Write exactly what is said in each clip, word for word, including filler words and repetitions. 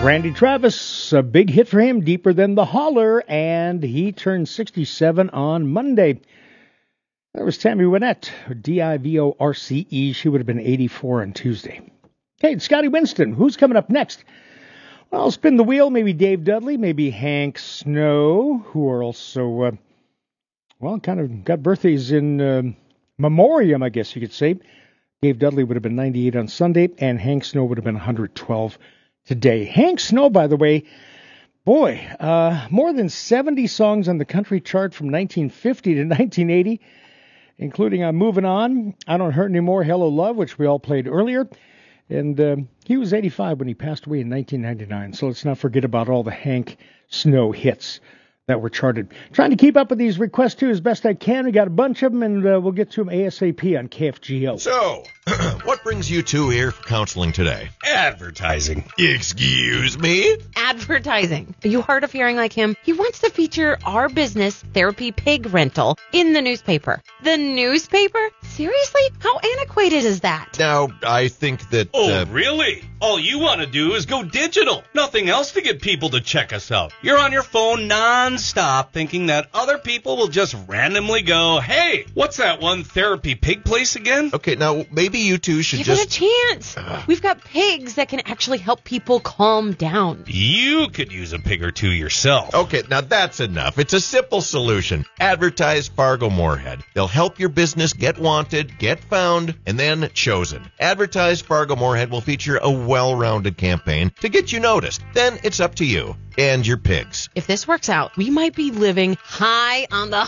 Randy Travis, a big hit for him, Deeper Than the Holler, and he turned sixty-seven on Monday. There was Tammy Wynette, D I V O R C E. She would have been eighty-four on Tuesday. Okay, Scotty Winston, who's coming up next? Well, spin the wheel, maybe Dave Dudley, maybe Hank Snow, who are also, uh, well, kind of got birthdays in uh, memoriam, I guess you could say. Dave Dudley would have been ninety-eight on Sunday, and Hank Snow would have been one hundred twelve today. Hank Snow, by the way, boy, uh, more than seventy songs on the country chart from nineteen fifty to nineteen eighty, including I'm Moving On, I Don't Hurt Anymore, Hello Love, which we all played earlier. And uh, he was eighty-five when he passed away in nineteen ninety-nine, so let's not forget about all the Hank Snow hits that were charted. Trying to keep up with these requests, too, as best I can. We got a bunch of them, and uh, we'll get to them ASAP on K F G O. So, what brings you two here for counseling today? Advertising. Excuse me? Advertising. Are you hard of hearing like him? He wants to feature our business, Therapy Pig Rental, in the newspaper. The newspaper? Seriously? How antiquated is that? Now, I think that... Oh, uh, really? All you want to do is go digital. Nothing else to get people to check us out. You're on your phone non-stop thinking that other people will just randomly go, hey, what's that one therapy pig place again? Okay, now, maybe you two should Give just... it a chance. Uh. We've got pigs that can actually help people calm down. You could use a pig or two yourself. Okay, now that's enough. It's a simple solution. Advertise Fargo Moorhead. They'll help your business get wanted, get found, and then chosen. Advertise Fargo Moorhead will feature a well-rounded campaign to get you noticed. Then it's up to you and your pigs. If this works out, we might be living high on the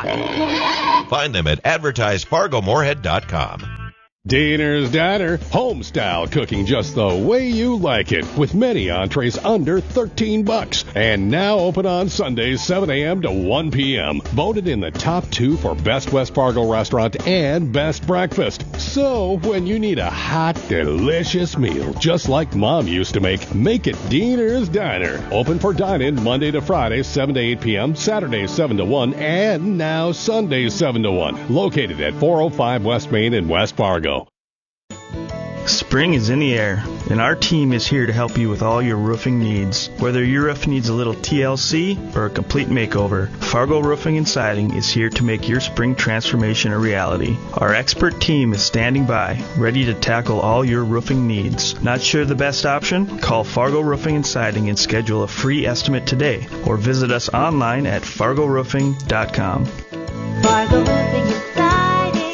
hog. Find them at advertise fargo moorhead dot com. Diener's Diner, home-style cooking just the way you like it, with many entrees under thirteen bucks. And now open on Sundays, seven a.m. to one p.m. Voted in the top two for Best West Fargo Restaurant and Best Breakfast. So, when you need a hot, delicious meal, just like Mom used to make, make it Diener's Diner. Open for dine-in Monday to Friday, seven to eight p.m., Saturdays, seven to one, and now Sundays, seven to one. Located at four oh five West Main in West Fargo. Spring is in the air, and our team is here to help you with all your roofing needs. Whether your roof needs a little T L C or a complete makeover, Fargo Roofing and Siding is here to make your spring transformation a reality. Our expert team is standing by, ready to tackle all your roofing needs. Not sure the best option? Call Fargo Roofing and Siding and schedule a free estimate today, or visit us online at fargo roofing dot com. Fargo Roofing and Siding.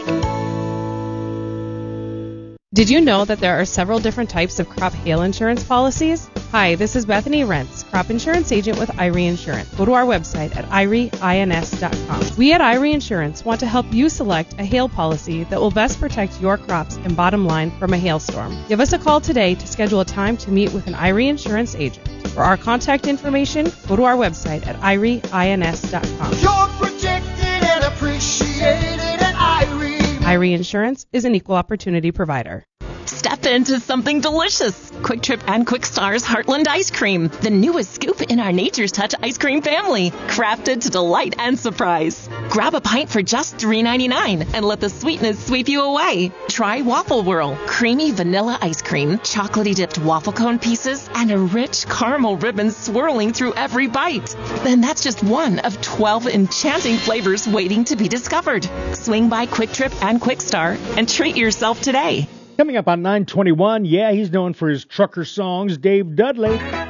Did you know that there are several different types of crop hail insurance policies? Hi, this is Bethany Rentz, crop insurance agent with Irie Insurance. Go to our website at irie ins dot com. We at Irie Insurance want to help you select a hail policy that will best protect your crops and bottom line from a hailstorm. Give us a call today to schedule a time to meet with an Irie Insurance agent. For our contact information, go to our website at irie ins dot com. You're protected and appreciated at Irie. Irie Insurance is an equal opportunity provider. Step into something delicious. Quick Trip and Quick Star's Heartland Ice Cream, the newest scoop in our Nature's Touch ice cream family, crafted to delight and surprise. Grab a pint for just three ninety-nine and let the sweetness sweep you away. Try Waffle Whirl, creamy vanilla ice cream, chocolatey dipped waffle cone pieces, and a rich caramel ribbon swirling through every bite. Then that's just one of twelve enchanting flavors waiting to be discovered. Swing by Quick Trip and Quick Star and treat yourself today. Coming up on nine twenty-one, yeah, he's known for his trucker songs, Dave Dudley.